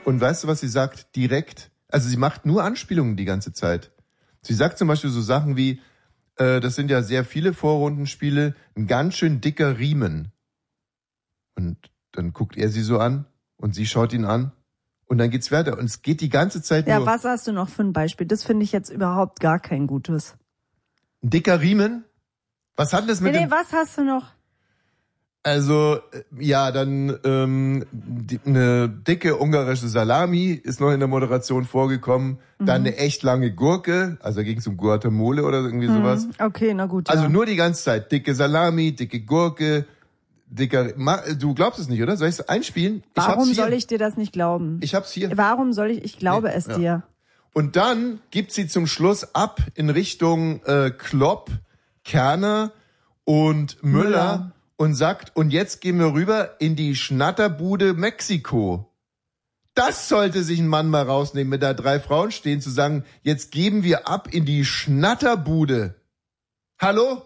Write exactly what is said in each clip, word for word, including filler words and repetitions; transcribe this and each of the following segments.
Und weißt du, was sie sagt? Direkt. Also sie macht nur Anspielungen die ganze Zeit. Sie sagt zum Beispiel so Sachen wie, äh, das sind ja sehr viele Vorrundenspiele, ein ganz schön dicker Riemen. Und dann guckt er sie so an und sie schaut ihn an und dann geht's weiter. Und es geht die ganze Zeit ja, nur... Ja, was hast du noch für ein Beispiel? Das finde ich jetzt überhaupt gar kein gutes. Ein dicker Riemen? Was hat das mit nee, dem... Nee, was hast du noch? Also, ja, dann ähm, die, eine dicke ungarische Salami ist noch in der Moderation vorgekommen. Mhm. Dann eine echt lange Gurke, also ging es um Guacamole oder irgendwie mhm. sowas. Okay, na gut, ja. Also nur die ganze Zeit. Dicke Salami, dicke Gurke, dicker... Du glaubst es nicht, oder? Soll ich es einspielen? Warum ich soll ich dir das nicht glauben? Ich hab's hier. Warum soll ich... Ich glaube nee, es ja. dir. Und dann gibt sie zum Schluss ab in Richtung äh, Klopp, Kerner und Müller... Müller. Und sagt, und jetzt gehen wir rüber in die Schnatterbude Mexiko. Das sollte sich ein Mann mal rausnehmen, wenn da drei Frauen stehen, zu sagen, jetzt geben wir ab in die Schnatterbude. Hallo?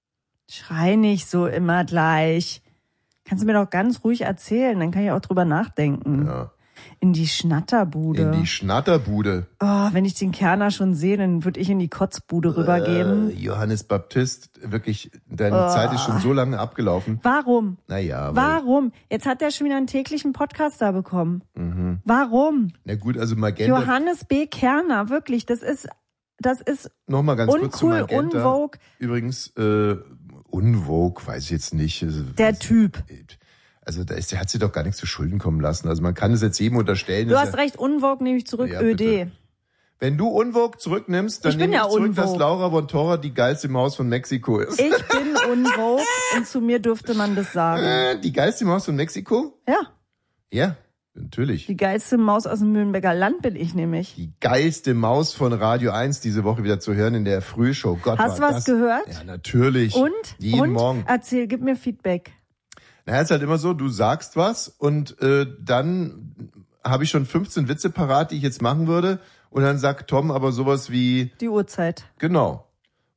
Schrei nicht so immer gleich. Kannst du mir doch ganz ruhig erzählen, dann kann ich auch drüber nachdenken. Ja. In die Schnatterbude. In die Schnatterbude. Oh, wenn ich den Kerner schon sehe, dann würde ich in die Kotzbude rübergehen. Äh, Johannes Baptist, wirklich, deine oh. Zeit ist schon so lange abgelaufen. Warum? Naja. Warum? Jetzt hat er schon wieder einen täglichen Podcast da bekommen. Mhm. Warum? Na gut, also Magenta. Johannes B. Kerner, wirklich, das ist, das ist Nochmal ganz uncool, kurz zu Magenta. unvogue. Übrigens, äh, unvogue, weiß ich jetzt nicht. Der Typ. Also da ist, der hat sie doch gar nichts zu Schulden kommen lassen. Also man kann es jetzt jedem unterstellen. Du hast recht, unvogue nehme ich zurück, ja, ÖD. Bitte. Wenn du unvogue zurücknimmst, dann nehme ich, ja ich zurück, dass Laura von Torra die geilste Maus von Mexiko ist. Ich bin unvogue und zu mir dürfte man das sagen. Äh, die geilste Maus von Mexiko? Ja. Ja, natürlich. Die geilste Maus aus dem Mühlenberger Land bin ich nämlich. Die geilste Maus von Radio eins diese Woche wieder zu hören in der Frühshow. Gott, hast du was das? gehört? Ja, natürlich. Und? Jeden und? Morgen. Erzähl, gib mir Feedback. Na, ist halt immer so, du sagst was und äh, dann habe ich schon fünfzehn Witze parat, die ich jetzt machen würde. Und dann sagt Tom aber sowas wie... Die Uhrzeit. Genau.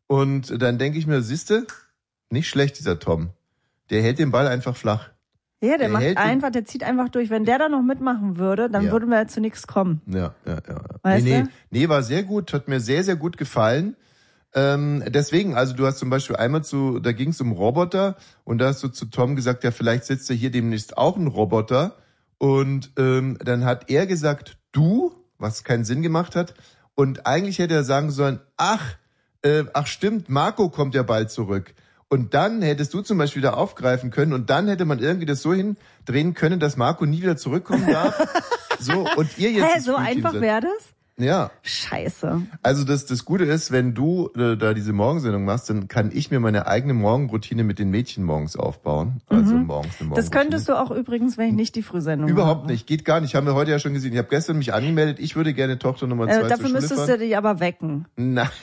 Und dann denke ich mir, siehste, nicht schlecht dieser Tom. Der hält den Ball einfach flach. Ja, der, der macht einfach, der zieht einfach durch. Wenn der da noch mitmachen würde, dann ja. würden wir ja zu nichts kommen. Ja, ja, ja. Weißt nee, du? nee, nee, war sehr gut, hat mir sehr, sehr gut gefallen. Ähm, deswegen, also du hast zum Beispiel einmal zu, da ging es um Roboter und da hast du zu Tom gesagt, ja, vielleicht sitzt ja hier demnächst auch ein Roboter. Und ähm, dann hat er gesagt, du, was keinen Sinn gemacht hat. Und eigentlich hätte er sagen sollen, ach, äh, ach stimmt, Marco kommt ja bald zurück. Und dann hättest du zum Beispiel da aufgreifen können und dann hätte man irgendwie das so hindrehen können, dass Marco nie wieder zurückkommen darf. So, und ihr jetzt... Hä, so einfach wäre das? Ja. Scheiße. Also das das Gute ist, wenn du äh, da diese Morgensendung machst, dann kann ich mir meine eigene Morgenroutine mit den Mädchen morgens aufbauen. Also mhm. morgens eine Morgenroutine. Das könntest du auch übrigens, wenn ich nicht die Frühsendung Überhaupt mache. nicht, geht gar nicht. Haben wir heute ja schon gesehen. Ich habe gestern mich angemeldet, ich würde gerne Tochter Nummer zwei äh, zur Dafür Schule müsstest fahren. du dich aber wecken. Nein.